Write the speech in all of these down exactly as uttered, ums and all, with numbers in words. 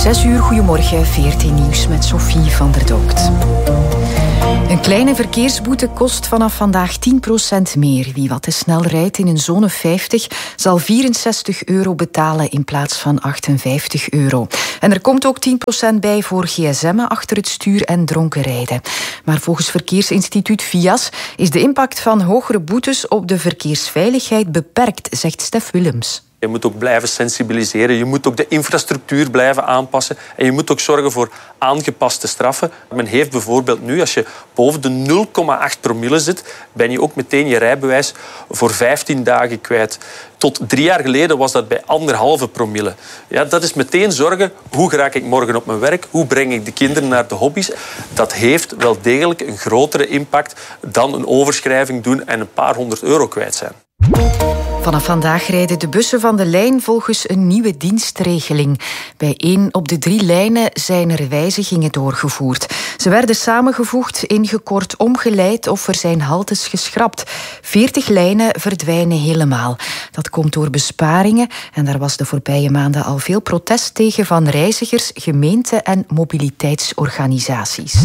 Zes uur, goedemorgen, V R T Nieuws met Sophie van der Dokt. Een kleine verkeersboete kost vanaf vandaag tien procent meer. Wie wat te snel rijdt in een zone vijftig zal vierenzestig euro betalen in plaats van achtenvijftig euro. En er komt ook tien procent bij voor gsm'en achter het stuur en dronken rijden. Maar volgens Verkeersinstituut V I A S is de impact van hogere boetes op de verkeersveiligheid beperkt, zegt Stef Willems. Je moet ook blijven sensibiliseren, je moet ook de infrastructuur blijven aanpassen en je moet ook zorgen voor aangepaste straffen. Men heeft bijvoorbeeld nu, als je boven de nul komma acht promille zit, ben je ook meteen je rijbewijs voor vijftien dagen kwijt. Tot drie jaar geleden was dat bij anderhalve promille. Ja, dat is meteen zorgen, hoe geraak ik morgen op mijn werk? Hoe breng ik de kinderen naar de hobby's? Dat heeft wel degelijk een grotere impact dan een overschrijving doen en een paar honderd euro kwijt zijn. Vanaf vandaag rijden de bussen van de lijn volgens een nieuwe dienstregeling. Bij één op de drie lijnen zijn er wijzigingen doorgevoerd. Ze werden samengevoegd, ingekort, omgeleid of er zijn haltes geschrapt. Veertig lijnen verdwijnen helemaal. Dat komt door besparingen en daar was de voorbije maanden al veel protest tegen van reizigers, gemeenten en mobiliteitsorganisaties.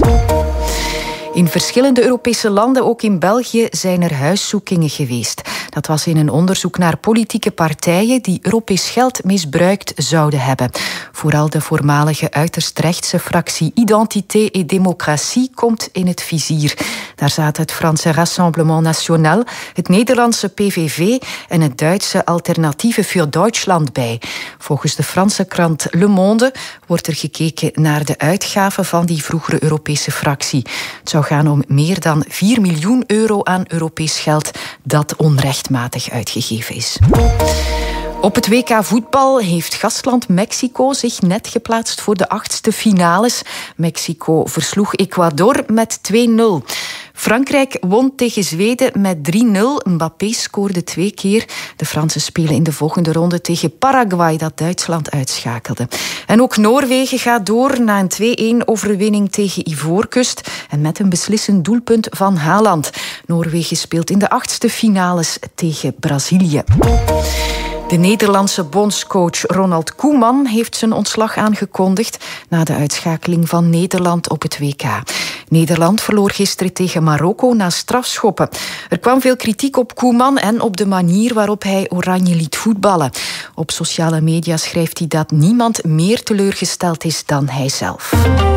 In verschillende Europese landen, ook in België, zijn er huiszoekingen geweest. Dat was in een onderzoek naar politieke partijen die Europees geld misbruikt zouden hebben. Vooral de voormalige uiterst rechtse fractie Identité et Démocratie komt in het vizier. Daar zaten het Franse Rassemblement National, het Nederlandse P V V en het Duitse Alternatieve für Deutschland bij. Volgens de Franse krant Le Monde wordt er gekeken naar de uitgaven van die vroegere Europese fractie. Het zou gaan om meer dan vier miljoen euro aan Europees geld dat onrechtmatig uitgegeven is. Op het W K voetbal heeft gastland Mexico zich net geplaatst voor de achtste finales. Mexico versloeg Ecuador met twee nul. Frankrijk won tegen Zweden met drie nul. Mbappé scoorde twee keer. De Fransen spelen in de volgende ronde tegen Paraguay, dat Duitsland uitschakelde. En ook Noorwegen gaat door na een twee-één overwinning tegen Ivoorkust. En met een beslissend doelpunt van Haaland. Noorwegen speelt in de achtste finales tegen Brazilië. De Nederlandse bondscoach Ronald Koeman heeft zijn ontslag aangekondigd na de uitschakeling van Nederland op het W K. Nederland verloor gisteren tegen Marokko na strafschoppen. Er kwam veel kritiek op Koeman en op de manier waarop hij Oranje liet voetballen. Op sociale media schrijft hij dat niemand meer teleurgesteld is dan hijzelf.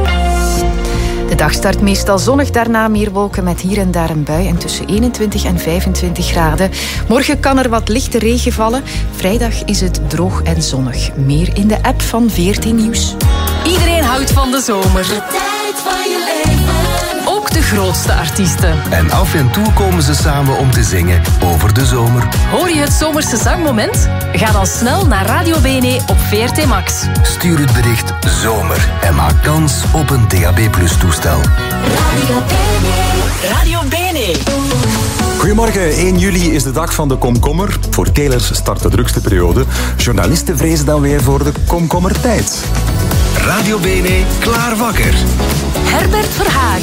De dag start meestal zonnig, daarna meer wolken met hier en daar een bui en tussen eenentwintig en vijfentwintig graden. Morgen kan er wat lichte regen vallen. Vrijdag is het droog en zonnig. Meer in de app van V R T Nieuws. Iedereen houdt van de zomer. De tijd van je leven. Ook de grootste artiesten. En af en toe komen ze samen om te zingen over de zomer. Hoor je het zomerse zangmoment? Ga dan snel naar Radio B N E op V R T Max. Stuur het bericht zomer en maak kans op een D A B plus toestel. Radio B N E. Radio B N E. Goedemorgen, één juli is de dag van de komkommer. Voor telers start de drukste periode. Journalisten vrezen dan weer voor de komkommertijd. Radio B N E, klaar wakker. Herbert Verhagen.